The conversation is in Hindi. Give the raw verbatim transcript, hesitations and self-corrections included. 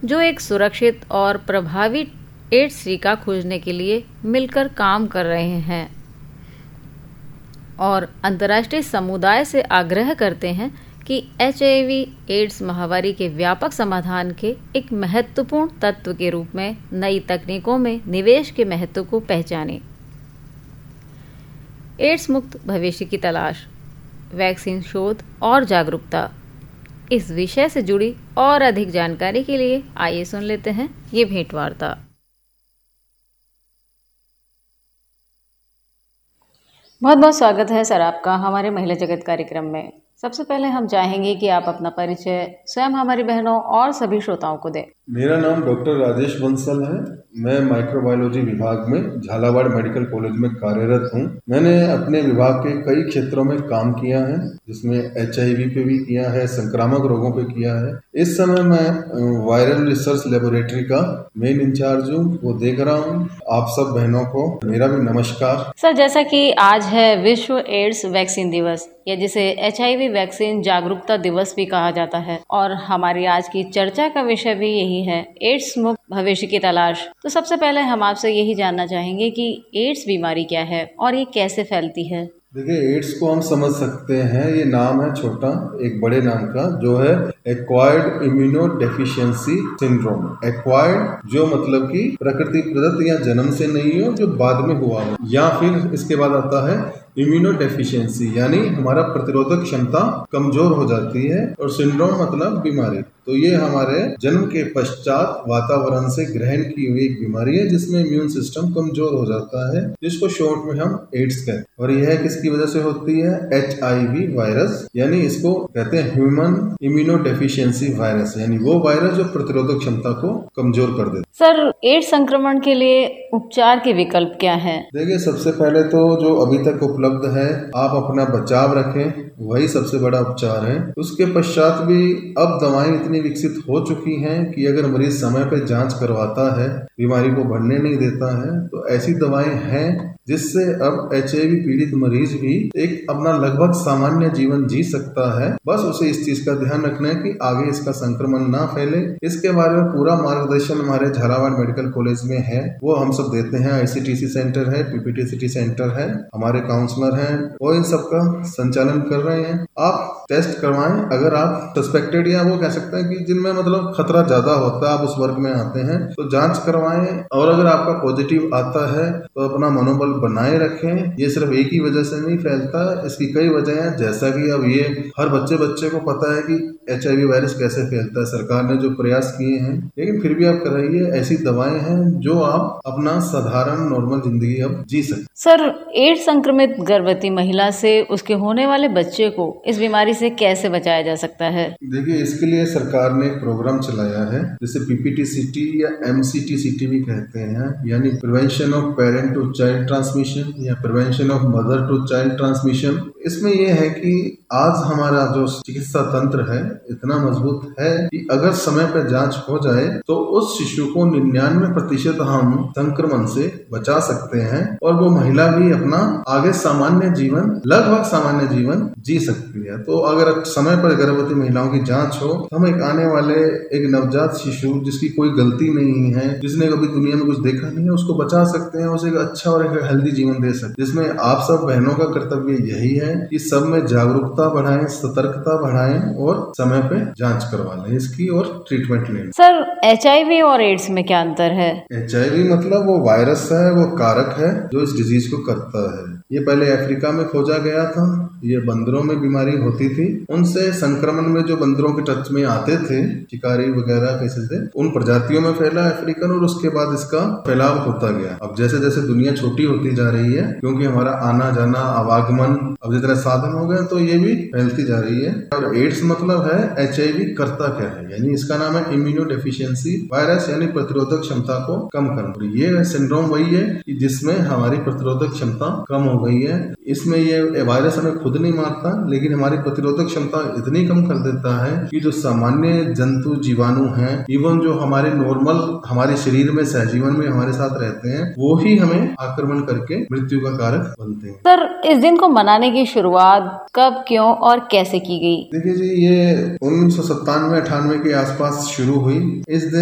जो एक सुरक्षित और प्रभावी एड्स टीका खोजने के लिए मिलकर काम कर रहे हैं और अंतर्राष्ट्रीय समुदाय से आग्रह करते हैं कि एच आई वी एड्स महामारी के व्यापक समाधान के एक महत्वपूर्ण तत्व के रूप में नई तकनीकों में निवेश के महत्व को पहचानें। एड्स मुक्त भविष्य की तलाश, वैक्सीन शोध और जागरूकता, इस विषय से जुड़ी और अधिक जानकारी के लिए आइए सुन लेते हैं ये भेंटवार्ता। बहुत बहुत स्वागत है सर आपका हमारे महिला जगत कार्यक्रम में। सबसे पहले हम चाहेंगे कि आप अपना परिचय स्वयं हमारी बहनों और सभी श्रोताओं को दें। मेरा नाम डॉक्टर राजेश बंसल है। मैं माइक्रोबायोलॉजी विभाग में झालावाड़ मेडिकल कॉलेज में कार्यरत हूँ। मैंने अपने विभाग के कई क्षेत्रों में काम किया है, जिसमें एच आई वी पे भी किया है, संक्रामक रोगों पे किया है। इस समय मैं वायरल रिसर्च लेबोरेटरी का मेन इंचार्ज हूँ, वो देख रहा हूँ। आप सब बहनों को मेरा भी नमस्कार। सर, जैसा कि आज है विश्व एड्स वैक्सीन दिवस, या जिसे एच आई वी वैक्सीन जागरूकता दिवस भी कहा जाता है, और हमारी आज की चर्चा का विषय भी यही है, एड्स मुक्त भविष्य की तलाश। तो सबसे पहले हम आपसे यही जानना चाहेंगे कि एड्स बीमारी क्या है और ये कैसे फैलती है। देखिए, एड्स को हम समझ सकते हैं, ये नाम है छोटा एक बड़े नाम का, जो है acquired immuno deficiency syndrome. Acquired जो मतलब कि प्रकृति प्रदत्त या जन्म से नहीं हो, जो बाद में हुआ हो, या फिर इसके बाद आता है इम्यूनो डेफिशिएंसी, यानी हमारा प्रतिरोधक क्षमता कमजोर हो जाती है, और सिंड्रोम मतलब बीमारी। तो ये हमारे जन्म के पश्चात वातावरण से ग्रहण की हुई एक बीमारी है, जिसमें इम्यून सिस्टम कमजोर हो जाता है, जिसको शॉर्ट में हम एड्स कहते हैं। और यह किसकी वजह से होती है? एच आई वी वायरस, यानी इसको कहते हैं ह्यूमन इम्यूनो डेफिशिएंसी वायरस, यानी वो वायरस जो प्रतिरोधक क्षमता को कमजोर कर देता है। सर, एड्स संक्रमण के लिए उपचार के विकल्प क्या है? देखिए, सबसे पहले तो जो अभी तक उपलब्ध है, आप अपना बचाव रखें, वही सबसे बड़ा उपचार है। उसके पश्चात भी अब दवाएं इतनी विकसित हो चुकी हैं कि अगर मरीज समय पर जांच करवाता है, बीमारी को बढ़ने नहीं देता है, तो ऐसी दवाएं हैं जिससे अब एच आई वी पीड़ित मरीज भी एक अपना लगभग सामान्य जीवन जी सकता है। बस उसे इस चीज का ध्यान रखना है कि आगे इसका संक्रमण ना फैले। इसके बारे में पूरा मार्गदर्शन हमारे झालावाड़ मेडिकल कॉलेज में है, वो हम सब देते हैं। आई सी टी सी सेंटर है, P P T C T centre है, हमारे काउंसलर हैं, वो इन सब का संचालन कर रहे हैं। आप टेस्ट करवाएं, अगर आप सस्पेक्टेड या वो कह सकते हैं कि जिनमें मतलब खतरा ज्यादा होता है, आप उस वर्ग में आते हैं, तो जांच करवाएं। और अगर आपका पॉजिटिव आता है तो अपना मनोबल बनाए रखें। ये सिर्फ एक ही वजह से नहीं फैलता, इसकी कई वजह हैं। जैसा कि अब ये हर बच्चे बच्चे को पता है कि एच आई वी वायरस कैसे फैलता है, सरकार ने जो प्रयास किए हैं, लेकिन फिर भी आप कराइए। ऐसी दवाएं हैं जो आप अपना साधारण नॉर्मल जिंदगी अब जी सकते। सर, एड्स संक्रमित गर्भवती महिला से उसके होने वाले बच्चे को इस बीमारी से कैसे बचाया जा सकता है? देखिए, इसके लिए सरकार ने एक प्रोग्राम चलाया है, जिसे P P T C T या M C T C T भी कहते हैं, यानी prevention of parent to child transmission या prevention of mother to child transmission. इसमें यह है कि आज हमारा जो चिकित्सा तंत्र है इतना मजबूत है कि अगर समय पर जांच हो जाए तो उस शिशु को निन्यानवे प्रतिशत हम संक्रमण से बचा सकते हैं, और वो महिला भी अपना आगे सामान्य जीवन, लगभग सामान्य जीवन जी सकती है। तो अगर समय पर गर्भवती महिलाओं की जांच हो, हम एक आने वाले एक नवजात शिशु जिसकी कोई गलती नहीं है, जिसने कभी दुनिया में कुछ देखा नहीं है, उसको बचा सकते हैं, उसे एक अच्छा और एक हेल्दी जीवन दे सकते हैं। जिसमें आप सब बहनों का कर्तव्य यही है कि सब में जागरूकता बढ़ाएं, सतर्कता बढ़ाएं और समय पे जांच करवा लें इसकी और ट्रीटमेंट लें। सर, एच आई वी और एड्स में क्या अंतर है? एच आई वी मतलब वो वायरस है, वो कारक है जो इस डिजीज को करता है। ये पहले अफ्रीका में खोजा गया था, ये बंदरों में बीमारी होती थी। उनसे संक्रमण में जो बंदरों के टच में आते थे, शिकारी वगैरह कैसे से, उन प्रजातियों में फैला अफ्रीकन, और उसके बाद इसका फैलाव होता गया। अब जैसे जैसे दुनिया छोटी होती जा रही है, क्योंकि हमारा आना जाना आवागमन अब जितने साधन हो गए, तो ये भी फैलती जा रही है। और एड्स मतलब है एच आई वी करता क्या है, यानी इसका नाम है इम्यूनो डेफिशिएंसी वायरस, यानी प्रतिरोधक क्षमता को कम करना। ये सिंड्रोम वही है कि जिसमें हमारी प्रतिरोधक क्षमता कम हो गई है। इसमें ये वायरस हमें खुद नहीं मारता, लेकिन हमारी प्रतिरोधक क्षमता इतनी कम कर देता है कि जो सामान्य जंतु जीवाणु हैं, इवन जो हमारे नॉर्मल हमारे शरीर में सहजीवन में हमारे साथ रहते हैं, वो ही हमें आक्रमण करके मृत्यु का कारक बनते हैं। सर, इस दिन को मनाने की शुरुआत कब, क्यों और कैसे की गई? देखिए जी, ये उन्नीस सौ सत्तानवे अठानवे के आसपास शुरू हुई। इस दिन